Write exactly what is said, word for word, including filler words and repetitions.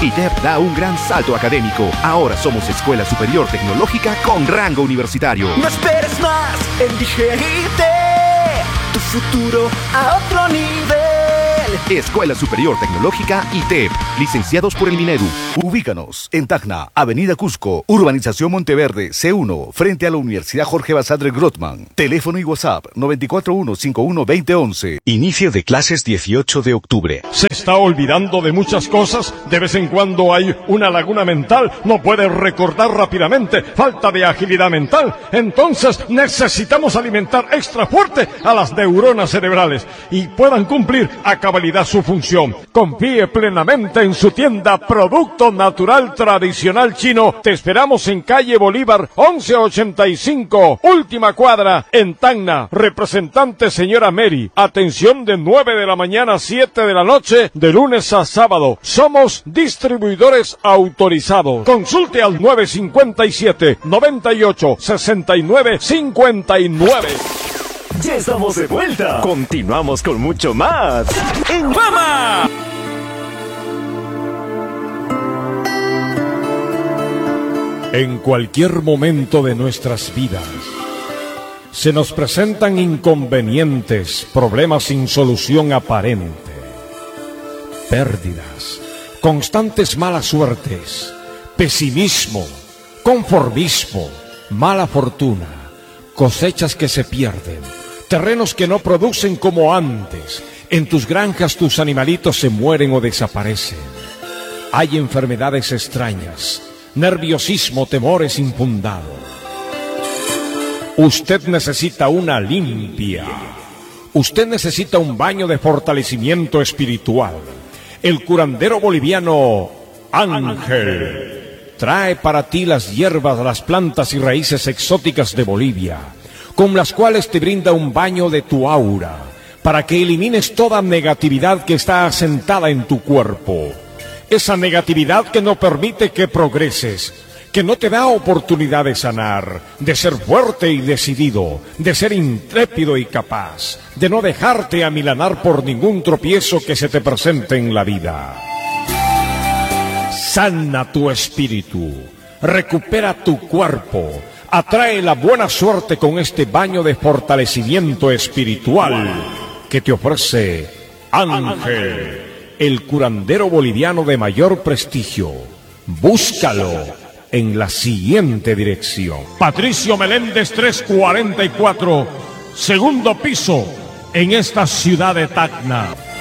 I T E P da un gran salto académico. Ahora somos Escuela Superior Tecnológica con rango universitario. No esperes más, elige I T E, tu futuro a otro nivel. Escuela Superior Tecnológica I T E P, licenciados por el Minedu. Ubícanos en Tacna, Avenida Cusco, Urbanización Monteverde, C uno, frente a la Universidad Jorge Basadre Grothman. Teléfono y WhatsApp nueve cuatro uno, cinco uno dos cero once. Inicio de clases dieciocho de octubre. ¿Se está olvidando de muchas cosas? De vez en cuando hay una laguna mental, no puede recordar rápidamente, falta de agilidad mental. Entonces necesitamos alimentar extra fuerte a las neuronas cerebrales y puedan cumplir a cabalidad su función. Confíe plenamente en su tienda Producto Natural Tradicional Chino. Te esperamos en calle Bolívar once ochenta y cinco, última cuadra, en Tacna. Representante señora Mary. Atención de nueve de la mañana a siete de la noche, de lunes a sábado. Somos distribuidores autorizados. Consulte al nueve cinco siete, noventa y ocho, sesenta y nueve, cincuenta y nueve. ¡Ya estamos de vuelta! Continuamos con mucho más ¡En Fama! En cualquier momento de nuestras vidas se nos presentan inconvenientes, problemas sin solución aparente, pérdidas, constantes malas suertes, pesimismo, conformismo, mala fortuna, cosechas que se pierden, terrenos que no producen como antes. En tus granjas tus animalitos se mueren o desaparecen. Hay enfermedades extrañas, nerviosismo, temores infundados. Usted necesita una limpia. Usted necesita un baño de fortalecimiento espiritual. El curandero boliviano Ángel trae para ti las hierbas, las plantas y raíces exóticas de Bolivia, con las cuales te brinda un baño de tu aura, para que elimines toda negatividad que está asentada en tu cuerpo. Esa negatividad que no permite que progreses, que no te da oportunidad de sanar, de ser fuerte y decidido, de ser intrépido y capaz, de no dejarte amilanar por ningún tropiezo que se te presente en la vida. Sana tu espíritu, recupera tu cuerpo, atrae la buena suerte con este baño de fortalecimiento espiritual que te ofrece Ángel, el curandero boliviano de mayor prestigio. Búscalo en la siguiente dirección: Patricio Meléndez trescientos cuarenta y cuatro, segundo piso, en esta ciudad de Tacna.